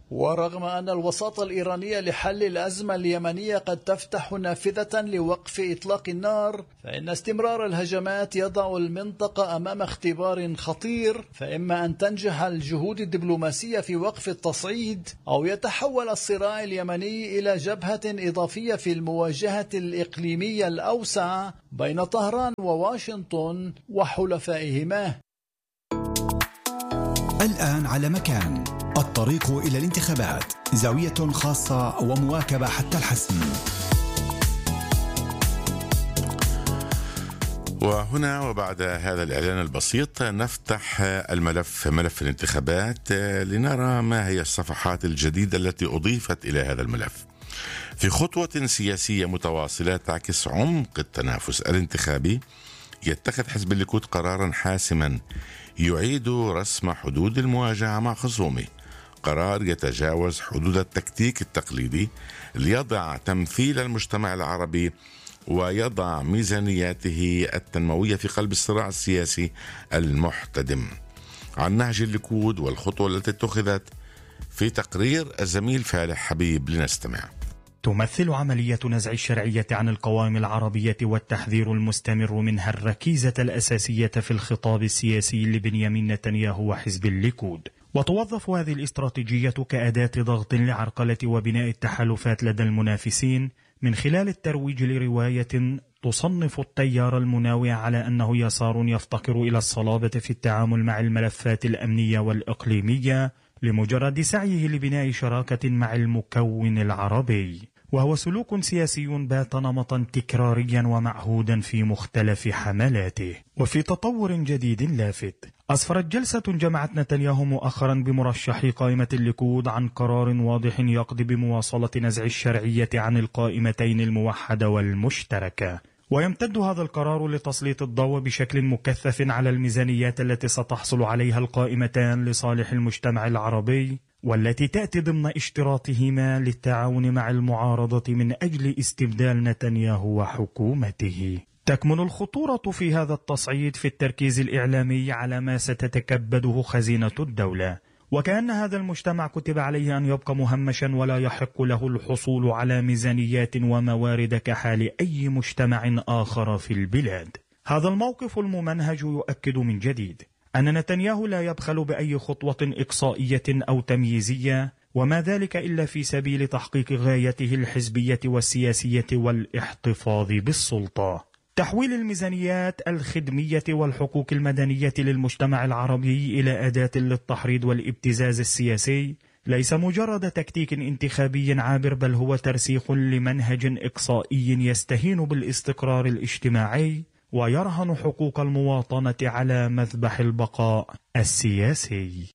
ورغم أن الوساطة الإيرانية لحل الأزمة اليمنية قد تفتح نافذة لوقف إطلاق النار، فإن استمرار الهجمات يضع المنطقة أمام اختبار خطير، فإما أن تنجح الجهود الدبلوماسية في وقف التصعيد أو يتحول الصراع اليمني إلى جبهة إضافية في المواجهة الإقليمية الأوسع بين طهران وواشنطن وحلفائهما. الآن على مكان، الطريق إلى الانتخابات، زاوية خاصة ومواكبة حتى الحسم. وهنا وبعد هذا الإعلان البسيط نفتح الملف ملف الانتخابات لنرى ما هي الصفحات الجديدة التي أضيفت إلى هذا الملف في خطوة سياسية متواصلة تعكس عمق التنافس الانتخابي. يتخذ حزب الليكود قرارا حاسما يعيد رسم حدود المواجهة مع خصومه، قرار يتجاوز حدود التكتيك التقليدي ليضع تمثيل المجتمع العربي ويضع ميزانياته التنموية في قلب الصراع السياسي المحتدم. عن نهج الليكود والخطوة التي اتخذت في تقرير الزميل فالح حبيب لنستمع. تمثل عملية نزع الشرعية عن القوائم العربية والتحذير المستمر منها الركيزة الأساسية في الخطاب السياسي لبنيامين نتنياهو وحزب الليكود، وتوظف هذه الاستراتيجية كأداة ضغط لعرقلة وبناء التحالفات لدى المنافسين من خلال الترويج لرواية تصنف التيار المناوئ على أنه يسار يفتقر إلى الصلابة في التعامل مع الملفات الأمنية والإقليمية لمجرد سعيه لبناء شراكة مع المكون العربي، وهو سلوك سياسي بات نمطا تكراريا ومعهودا في مختلف حملاته. وفي تطور جديد لافت، أسفرت جلسة جمعت نتنياهو مؤخرا بمرشحي قائمة الليكود عن قرار واضح يقضي بمواصلة نزع الشرعية عن القائمتين الموحدة والمشتركة، ويمتد هذا القرار لتسليط الضوء بشكل مكثف على الميزانيات التي ستحصل عليها القائمتان لصالح المجتمع العربي، والتي تأتي ضمن اشتراطهما للتعاون مع المعارضة من أجل استبدال نتنياهو وحكومته. تكمن الخطورة في هذا التصعيد في التركيز الإعلامي على ما ستتكبده خزينة الدولة، وكأن هذا المجتمع كتب عليه أن يبقى مهمشا ولا يحق له الحصول على ميزانيات وموارد كحال أي مجتمع آخر في البلاد. هذا الموقف الممنهج يؤكد من جديد أن نتنياهو لا يبخل بأي خطوة إقصائية أو تمييزية، وما ذلك إلا في سبيل تحقيق غايته الحزبية والسياسية والاحتفاظ بالسلطة. تحويل الميزانيات الخدمية والحقوق المدنية للمجتمع العربي إلى أداة للتحريض والابتزاز السياسي ليس مجرد تكتيك انتخابي عابر، بل هو ترسيخ لمنهج إقصائي يستهين بالاستقرار الاجتماعي ويرهن حقوق المواطنة على مذبح البقاء السياسي.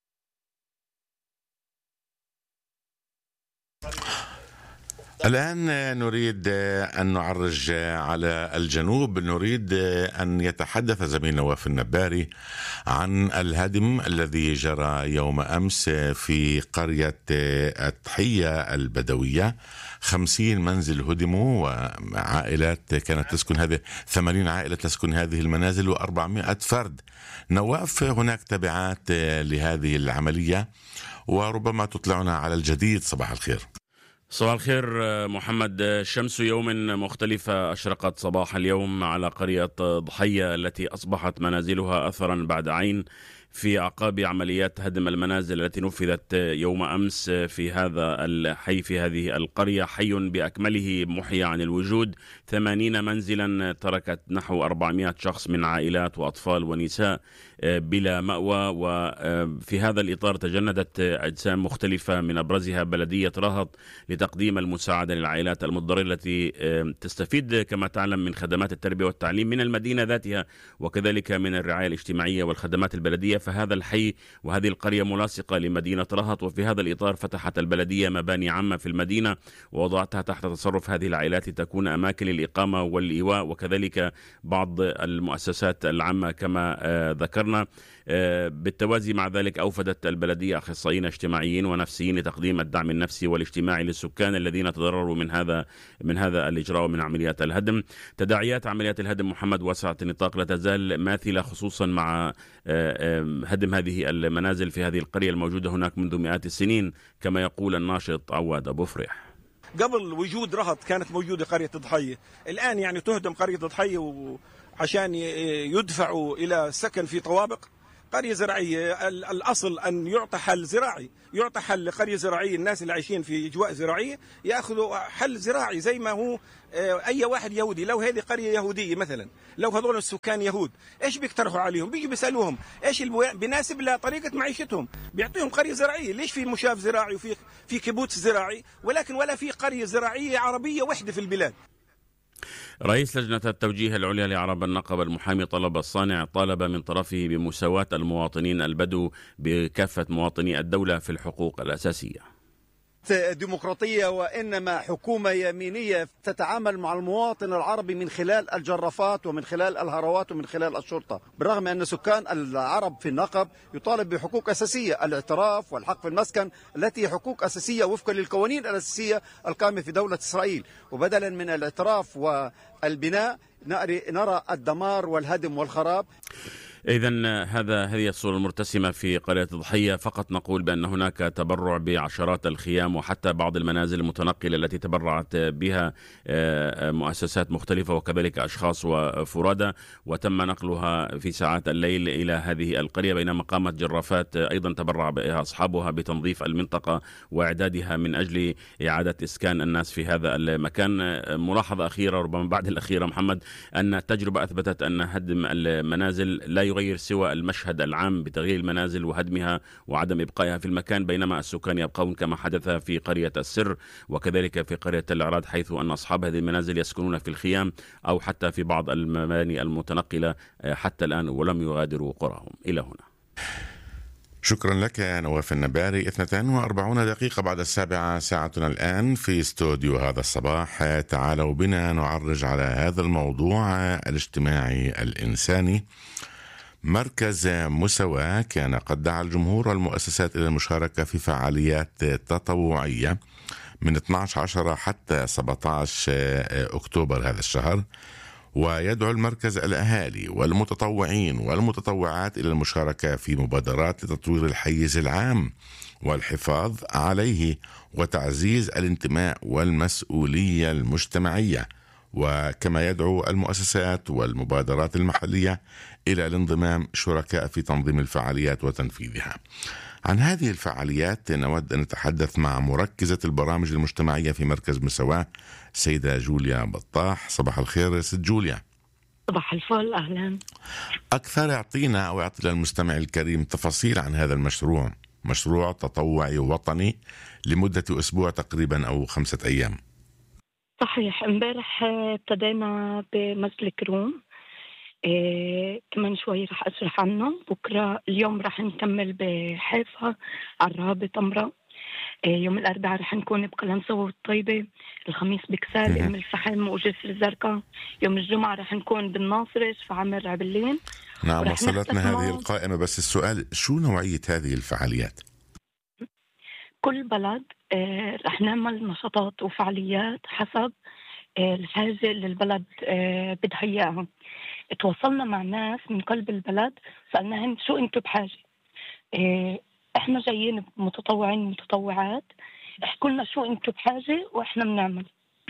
الآن نريد أن نعرج على الجنوب، نريد أن يتحدث زميل نواف النباري عن الهدم الذي جرى يوم أمس في قرية التحية البدوية. خمسين منزل هدموا وعائلات كانت تسكن هذه ثمانين عائلة تسكن هذه المنازل وأربعمائة فرد. نواف، هناك تبعات لهذه العملية وربما تطلعنا على الجديد. صباح الخير. صباح الخير محمد. شمس يوم مختلفة أشرقت صباح اليوم على قرية ضحية التي أصبحت منازلها أثرا بعد عين في أعقاب عمليات هدم المنازل التي نفذت يوم أمس في هذا الحي في هذه القرية. حي بأكمله محي عن الوجود، ثمانين منزلا تركت نحو أربعمائة شخص من عائلات وأطفال ونساء بلا مأوى. وفي هذا الإطار تجندت أجسام مختلفة من أبرزها بلدية رهط لتقديم المساعدة للعائلات المضطرة التي تستفيد كما تعلم من خدمات التربية والتعليم من المدينة ذاتها وكذلك من الرعاية الاجتماعية والخدمات البلدية. فهذا الحي وهذه القرية ملاصقة لمدينة رهط، وفي هذا الإطار فتحت البلدية مباني عامة في المدينة ووضعتها تحت تصرف هذه العائلات لتكون أماكن للإقامة والإيواء وكذلك بعض المؤسسات العامة كما ذكرنا. بالتوازي مع ذلك أوفدت البلدية أخصائيين اجتماعيين ونفسيين لتقديم الدعم النفسي والاجتماعي للسكان الذين تضرروا من هذا من هذا الإجراء ومن عمليات الهدم. تداعيات عمليات الهدم محمد واسعة النطاق لا تزال ماثلة، خصوصا مع هدم هذه المنازل في هذه القرية الموجودة هناك منذ مئات السنين كما يقول الناشط عواد أبو فريح. قبل وجود رهط كانت موجودة قرية ضحية، الآن يعني تهدم قرية ضحية عشان يدفعوا إلى سكن في طوابق. قرية زراعية الأصل أن يعطى حل زراعي، يعطى حل لقرية زراعية، الناس اللي عايشين في أجواء زراعية يأخذوا حل زراعي زي ما هو أي واحد يهودي. لو هذه قرية يهودية مثلا، لو هذول السكان يهود، إيش بيقترحوا عليهم؟ بيجوا بيسألوهم إيش بيناسب لطريقة معيشتهم، بيعطيهم قرية زراعية. ليش في مشاف زراعي وفي في كيبوتس زراعي، ولكن ولا في قرية زراعية عربية وحدة في البلاد؟ رئيس لجنة التوجيه العليا لعرب النقب المحامي طلب الصانع طالب من طرفه بمساواة المواطنين البدو بكافة مواطني الدولة في الحقوق الأساسية. ديمقراطية، وإنما حكومة يمينية تتعامل مع المواطن العربي من خلال الجرافات ومن خلال الهروات ومن خلال الشرطة، بالرغم أن سكان العرب في النقب يطالب بحقوق أساسية، الاعتراف والحق في المسكن، التي حقوق أساسية وفقا للقوانين الأساسية القائمة في دولة إسرائيل. وبدلا من الاعتراف والبناء نرى الدمار والهدم والخراب. إذن هذا هذه الصورة المرتسمة في قرية ضحية. فقط نقول بأن هناك تبرع بعشرات الخيام وحتى بعض المنازل المتنقلة التي تبرعت بها مؤسسات مختلفة وكذلك أشخاص وفرادى، وتم نقلها في ساعات الليل إلى هذه القرية، بينما قامت جرافات أيضا تبرع بها أصحابها بتنظيف المنطقة وإعدادها من أجل إعادة إسكان الناس في هذا المكان. ملاحظة أخيرة ربما بعد الأخيرة محمد، أن التجربة أثبتت أن هدم المنازل لا يغير سوى المشهد العام بتغيير المنازل وهدمها وعدم إبقائها في المكان، بينما السكان يبقون كما حدث في قرية السر وكذلك في قرية تل عراد، حيث أن أصحاب هذه المنازل يسكنون في الخيام أو حتى في بعض المباني المتنقلة حتى الآن ولم يغادروا قراهم. إلى هنا. شكرا لك نواف النباري. اثنتين وأربعون دقيقة بعد السابعة ساعتنا الآن في استوديو هذا الصباح. تعالوا بنا نعرج على هذا الموضوع الاجتماعي الإنساني. مركز مساواة كان قد دعا الجمهور والمؤسسات إلى المشاركة في فعاليات تطوعية من اثني عشر حتى سبعة عشر أكتوبر هذا الشهر، ويدعو المركز الأهالي والمتطوعين والمتطوعات إلى المشاركة في مبادرات لتطوير الحيز العام والحفاظ عليه وتعزيز الانتماء والمسؤولية المجتمعية، وكما يدعو المؤسسات والمبادرات المحلية إلى الانضمام شركاء في تنظيم الفعاليات وتنفيذها. عن هذه الفعاليات نود أن نتحدث مع مركزة البرامج المجتمعية في مركز مساواة سيدة جوليا بطاح. صباح الخير ست جوليا. صباح الفل، أهلا. أكثر اعطينا أو اعطي للمستمع الكريم تفاصيل عن هذا المشروع، مشروع تطوعي وطني لمدة أسبوع تقريبا أو خمسة أيام. صحيح، امبارح ابتدينا بمسلك روم، إيه كمان شوي رح أشرح عنه. بكرة اليوم رح نكمل بحيفا، عرابة، تمرة. إيه يوم الأربعاء رح نكون بقلنسوة والطيبة، الخميس بكسال، أم الفحم وجسر الزرقاء. يوم الجمعة رح نكون بالناصرة، فعمر، عبلين. نعم وصلتنا هذه القائمة، بس السؤال شو نوعية هذه الفعاليات؟ كل بلد آه رح نعمل نشاطات وفعاليات حسب آه الحاجة اللي البلد آه بدها إياها. تواصلنا مع ناس من قلب البلد، سألناهم شو أنتوا بحاجة. آه إحنا جايين متطوعين متطوعات، احكوا لنا شو أنتوا بحاجة وإحنا بنعمل.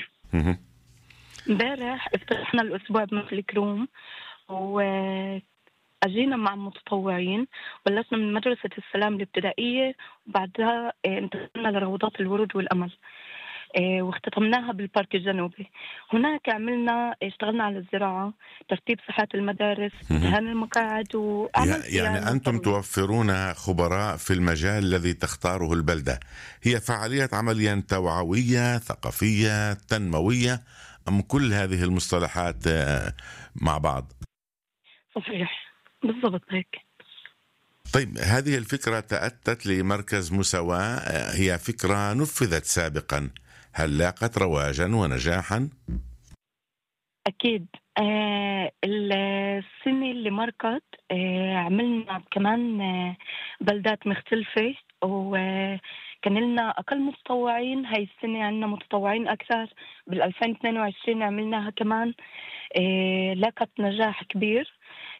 امبارح افتتحنا الأسبوع بمسلك روم و أجينا مع متطوعين، بلشنا من مدرسة السلام الابتدائية وبعدها انتقلنا لروضات الورود والأمل واختتمناها بالبارك الجنوبي. هناك عملنا اشتغلنا على الزراعة، ترتيب صحات المدارس، دهان المقاعد وعمل يعني أنتم توفرون خبراء في المجال الذي تختاره البلدة. هي فعاليات عمليا توعوية ثقافية تنموية أم كل هذه المصطلحات مع بعض؟ صحيح بالضبط هيك. طيب هذه الفكرة تأتت لمركز مساواة، هي فكرة نفذت سابقا، هل لاقت رواجا ونجاحا؟ أكيد. آه السنة اللي مرقت آه عملنا كمان آه بلدات مختلفة وكان لنا أقل متطوعين. هاي السنة عندنا متطوعين أكثر. بالألفين واثنين وعشرين عملناها كمان، آه لاقت نجاح كبير.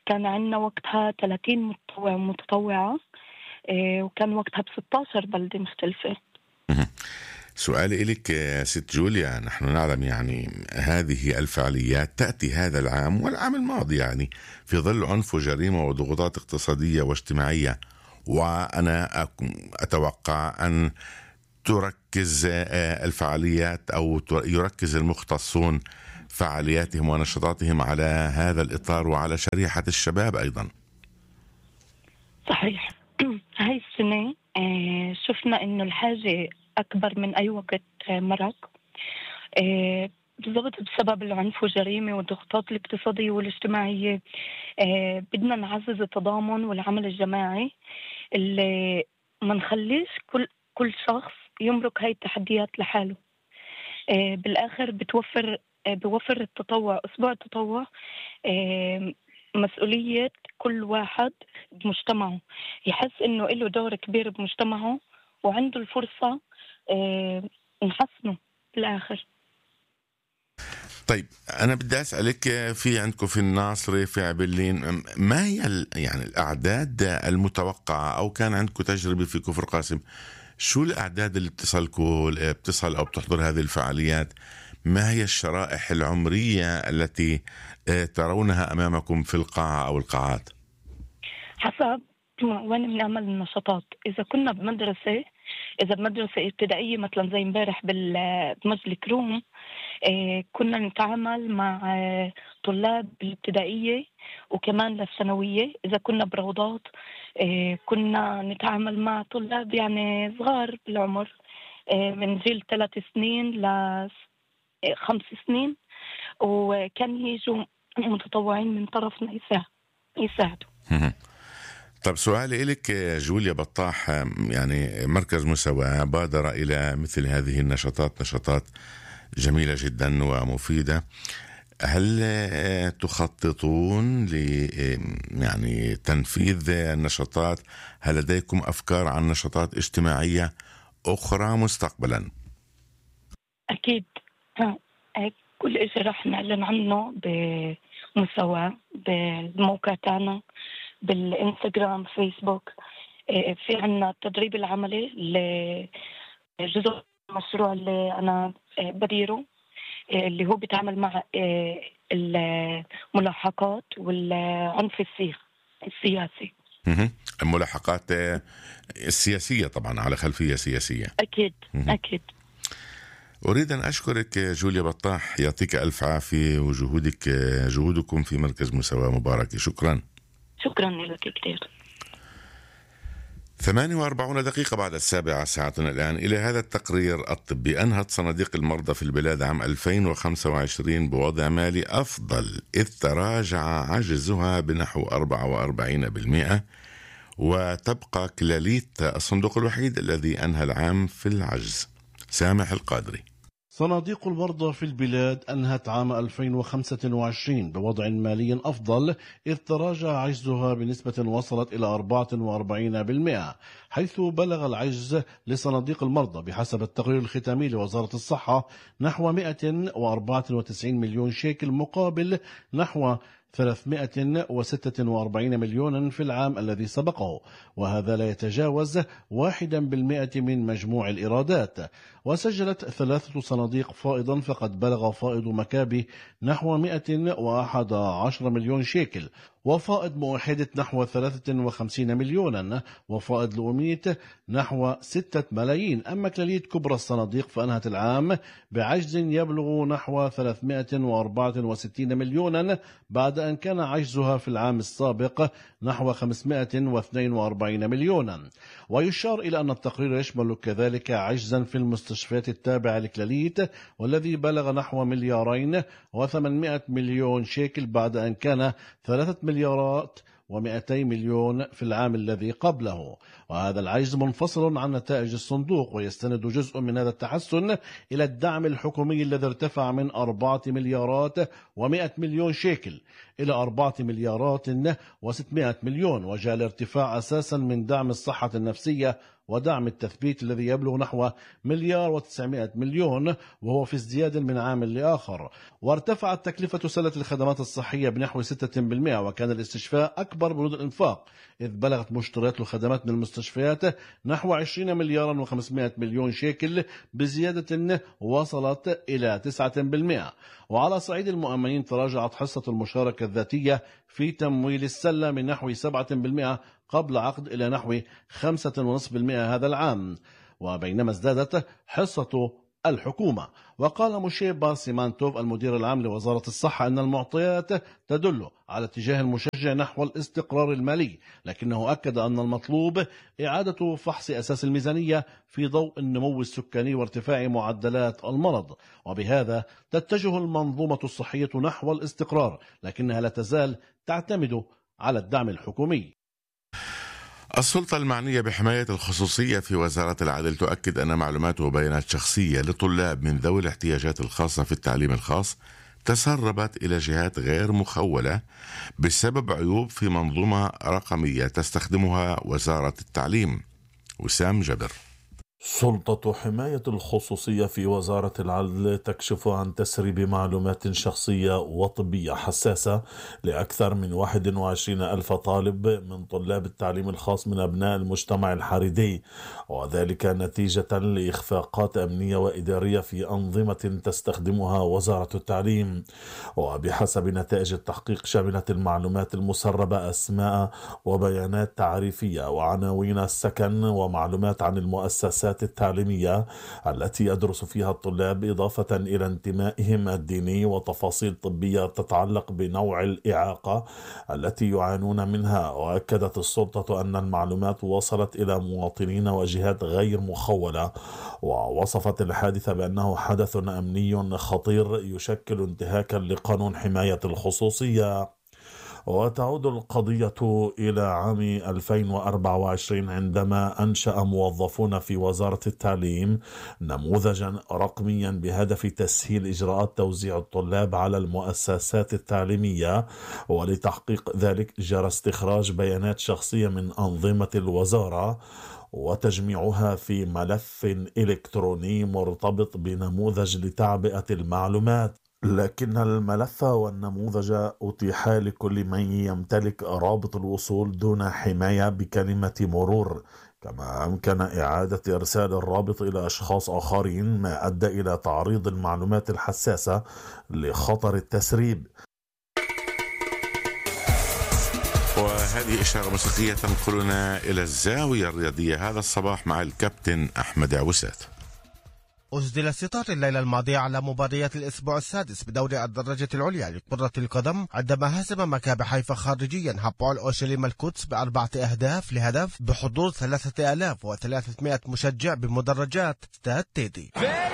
كان عندنا وقتها ثلاثين متطوع ومتطوعة، وكان وقتها ب ستة عشر بلدة مختلفة. سؤالي إليك ست جوليا، نحن نعلم يعني هذه الفعاليات تأتي هذا العام والعام الماضي يعني في ظل عنف وجريمة وضغوطات اقتصادية واجتماعية، وأنا أتوقع أن تركز الفعاليات أو يركز المختصون فعالياتهم ونشاطاتهم على هذا الإطار وعلى شريحة الشباب أيضا. صحيح. هاي السنة شفنا إنه الحاجة أكبر من أي وقت مرق، بالضبط بسبب العنف والجريمة والضغوطات الاقتصادية والاجتماعية. بدنا نعزز التضامن والعمل الجماعي، اللي ما نخليش كل كل شخص يمرق هاي التحديات لحاله. بالآخر بتوفر بوفر التطوع، أسبوع التطوع مسؤولية كل واحد بمجتمعه، يحس إنه له دور كبير بمجتمعه وعنده الفرصة نحسنه بالآخر. طيب أنا بدي أسألك، في عندكم في الناصرة في عبلين ما هي يعني الأعداد المتوقعة، أو كان عندكم تجربة في كفر قاسم، شو الأعداد اللي بتصلكم بتصل أو بتحضر هذه الفعاليات؟ ما هي الشرائح العمرية التي ترونها أمامكم في القاعة أو القاعات؟ حسب وين بنعمل النشاطات. إذا كنا بمدرسة إذا بمدرسة ابتدائية مثلا زي امبارح بمجلس كروم، كنا نتعامل مع طلاب الابتدائية وكمان للثانوية. إذا كنا بروضات كنا نتعامل مع طلاب يعني صغار بالعمر، من جيل ثلاث سنين لخمس سنين، وكان يجوا متطوعين من طرفنا يساعدوا. طب سؤالي إليك جوليا بطاح، يعني مركز مساواة بادر إلى مثل هذه النشاطات، نشاطات جميلة جدا ومفيدة. هل تخططون ل يعني تنفيذ النشاطات؟ هل لديكم أفكار عن نشاطات اجتماعية أخرى مستقبلا؟ أكيد، كل إشي رح نعلن عنه بمساواة بالموقع تاعنا، بالإنستغرام، فيسبوك. في عنا التدريب العملي لجزء المشروع اللي أنا بديره، اللي هو بيتعامل مع الملاحقات والعنف السياسي. الملاحقات السياسية طبعا على خلفية سياسية. أكيد أكيد. أريد أن أشكرك جوليا بطاح، يعطيك ألف عافية، وجهودك جهودكم في مركز مساواة مباركة. شكرا. شكرا لك كثير. ثمانية وأربعين دقيقة بعد السابعة ساعتنا الآن إلى هذا التقرير الطبي. أنهت صناديق المرضى في البلاد عام ألفين وخمسة وعشرين بوضع مالي أفضل، إذ تراجع عجزها بنحو أربعة وأربعين بالمئة، وتبقى كلاليت الصندوق الوحيد الذي أنهى العام في العجز. سامح القادري. صناديق المرضى في البلاد أنهت عام ألفين وخمسة وعشرين بوضع مالي أفضل، إذ تراجع عجزها بنسبة وصلت إلى أربعة وأربعين بالمئة، حيث بلغ العجز لصناديق المرضى بحسب التقرير الختامي لوزارة الصحة نحو مئة وأربعة وتسعين مليون شيكل، مقابل نحو ثلاثمئة وستة وأربعين مليونا في العام الذي سبقه، وهذا لا يتجاوز واحدا بالمئة من مجموع الإيرادات. وسجلت ثلاثة صناديق فائضا، فقد بلغ فائض مكابي نحو مئة وأحد عشر مليون شيكل، وفائض موحدة نحو ثلاثة وخمسين مليونا، وفائض لأميت نحو ستة ملايين. أما كلاليت كبرى الصناديق فأنهت العام بعجز يبلغ نحو ثلاثمئة وأربعة وستين مليونا، بعد أن كان عجزها في العام السابق نحو خمسمئة واثنين وأربعين مليونا. ويشار إلى أن التقرير يشمل كذلك عجزا في المستشفيات التابعة لكلاليت، والذي بلغ نحو مليارين وثمانمئة مليون شيكل، بعد أن كان ثلاثة مليارات ومئتي مليون في العام الذي قبله. وهذا العجز منفصل عن نتائج الصندوق، ويستند جزء من هذا التحسن إلى الدعم الحكومي الذي ارتفع من أربعة مليارات ومئة مليون شيكل إلى أربعة مليارات وستمئة مليون، وجاء الارتفاع أساسا من دعم الصحة النفسية ودعم التثبيت الذي يبلغ نحو مليار وتسعمائة مليون، وهو في ازدياد من عام لآخر. وارتفعت تكلفة سلة الخدمات الصحية بنحو ستة بالمئة، وكان الاستشفاء أكبر بنود الإنفاق، إذ بلغت مشتريات الخدمات من المستشفيات نحو عشرين مليارا وخمسمائة مليون شيكل بزيادة وصلت إلى تسعة بالمئة. وعلى صعيد المؤمنين تراجعت حصة المشاركة الذاتية في تمويل السلة من نحو سبعة بالمئة قبل عقد إلى نحو خمسة فاصلة خمسة بالمئة هذا العام، وبينما ازدادت حصة الحكومة. وقال موشي باسيمانتوف المدير العام لوزارة الصحة أن المعطيات تدل على اتجاه المشجع نحو الاستقرار المالي، لكنه أكد أن المطلوب إعادة فحص أساس الميزانية في ضوء النمو السكاني وارتفاع معدلات المرض، وبهذا تتجه المنظومة الصحية نحو الاستقرار، لكنها لا تزال تعتمد على الدعم الحكومي. السلطة المعنية بحماية الخصوصية في وزارة العدل تؤكد أن معلومات وبيانات شخصية لطلاب من ذوي الاحتياجات الخاصة في التعليم الخاص تسربت إلى جهات غير مخولة بسبب عيوب في منظومة رقمية تستخدمها وزارة التعليم. وسام جبر. سلطة حماية الخصوصية في وزارة العدل تكشف عن تسريب معلومات شخصية وطبية حساسة لأكثر من واحد وعشرين ألف طالب من طلاب التعليم الخاص من أبناء المجتمع الحريدي، وذلك نتيجة لإخفاقات أمنية وإدارية في أنظمة تستخدمها وزارة التعليم. وبحسب نتائج التحقيق شملت المعلومات المسربة أسماء وبيانات تعريفية وعناوين السكن ومعلومات عن المؤسسات التعليمية التي يدرس فيها الطلاب، إضافة إلى انتمائهم الديني وتفاصيل طبية تتعلق بنوع الإعاقة التي يعانون منها. وأكدت السلطة أن المعلومات وصلت إلى مواطنين وجهات غير مخولة، ووصفت الحادث بأنه حدث أمني خطير يشكل انتهاكا لقانون حماية الخصوصية. وتعود القضية إلى عام ألفين وأربعة وعشرين عندما أنشأ موظفون في وزارة التعليم نموذجا رقميا بهدف تسهيل إجراءات توزيع الطلاب على المؤسسات التعليمية، ولتحقيق ذلك جرى استخراج بيانات شخصية من أنظمة الوزارة وتجميعها في ملف إلكتروني مرتبط بنموذج لتعبئة المعلومات. لكن الملف والنموذج أتيح لكل من يمتلك رابط الوصول دون حماية بكلمة مرور، كما أمكن إعادة إرسال الرابط إلى أشخاص آخرين، ما أدى إلى تعريض المعلومات الحساسة لخطر التسريب. وهذه إشارة موسيقية تنقلنا إلى الزاوية الرياضية هذا الصباح مع الكابتن أحمد عوسات. أسدل الستار الليلة الماضية على مباريات الأسبوع السادس بدوري الدرجة العليا لكرة القدم عندما هزم مكابي حيفا خارجيا هابول أورشليم القدس بأربعة أهداف لهدف بحضور ثلاثة آلاف وثلاثمائة مشجع بمدرجات استاد تيدي.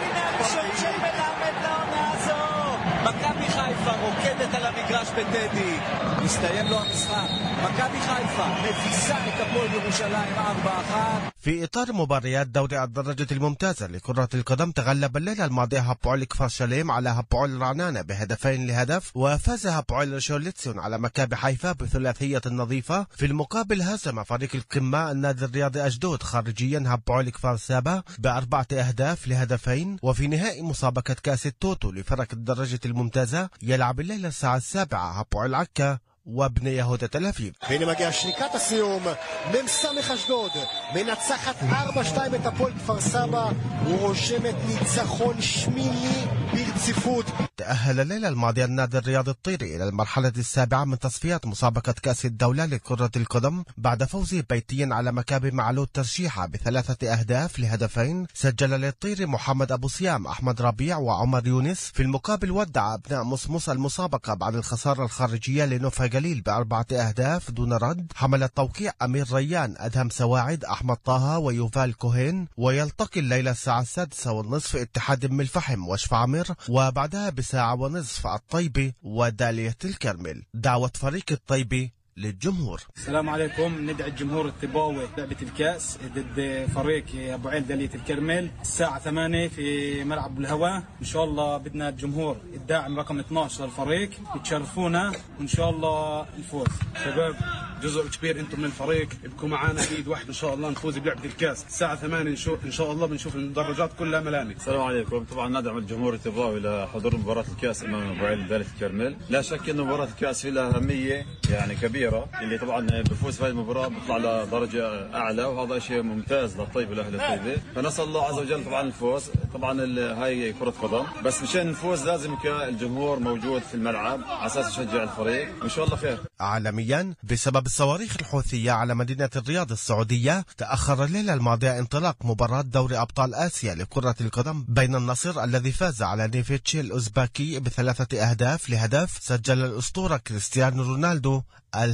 מכבי חיפה רוקדת על המגרש בטדי, מסתיים לו המשחק, מכבי חיפה מביסה את הפועל ירושלים ארבע אחת. في إطار مباريات دوري الدرجة الممتازة لكرة القدم تغلب الليلة الماضية هابول كفر شاليم على هابول رعنانة بهدفين لهدف، وفاز هابول ريشوليتسيون على مكابي حيفا بثلاثية نظيفة. في المقابل هزم فريق القمة النادي الرياضي أشدود خارجيا هابول كفر سابا بأربعة أهداف لهدفين. وفي نهائي مسابقة كأس التوتو لفرق الدرجة الممتازة يلعب الليلة الساعة السابعة هابول عكا وابن يهودا תל אביב. והנה מגיע שריקת הסיום, מ"ס אשדוד מנצחת ארבע שתיים את הפועל כפר סבא ורושמת ניצחון שמיני ברציפות. تأهل الليلة الماضية النادي الرياضي الطيري إلى المرحلة السابعة من تصفيات مسابقة كأس الدولة لكرة القدم بعد فوزه بيتيا على مكابي معلول ترشيحة بثلاثة أهداف لهدفين. سجل للطيري محمد أبو صيام، أحمد ربيع وعمر يونس. في المقابل ودع أبناء مصمص المسابقة بعد الخسارة الخارجية لنوفا جليل بأربعة أهداف دون رد. حمل التوقيع أمير ريان، أدهم سواعد، أحمد طه ويوفال كوهين. ويلتقي الليلة الساعة السادسة والنصف اتحاد أم الفحم وشفعمر، وبعدها بساعة ونصف الطيبة ودالية الكرمل. دعوة فريق الطيبة للجمهور. السلام عليكم. ندعي الجمهور الطيباوي لعبة الكأس ضد فريق أبو عيل دالية الكرمل الساعة ثمانية في ملعب الهواء. إن شاء الله بدنا الجمهور الداعم رقم اثناشر للفريق يتشرفونا وإن شاء الله الفوز. شباب جزء كبير انتم من الفريق، ابقوا معنا ايد واحده ان شاء الله نفوز بلعبه الكاس الساعه ثمانية ان شاء الله بنشوف المدرجات كلها ملانه. السلام عليكم. طبعا ندعم الجمهور التباوي لحضور مباراه الكاس امام ابو عيل داله الكرمل. لا شك انه مباراه الكاس لها اهميه يعني كبيره، اللي طبعا بفوز في هذه المباراه بيطلع لدرجه اعلى، وهذا شيء ممتاز للطيبه والاهل الطيبه، فنسال الله عز وجل طبعا الفوز. طبعا هاي كره قدم، بس مشان نفوز لازم يكون الجمهور موجود في الملعب على اساس يشجع الفريق، وان شاء الله خير. عالميا بسبب الصواريخ الحوثيه على مدينه الرياض السعوديه، تاخر الليله الماضيه انطلاق مباراه دوري ابطال اسيا لكره القدم بين النصر الذي فاز على نيفيتش الاوزباكي بثلاثه اهداف لهدف، سجل الاسطوره كريستيانو رونالدو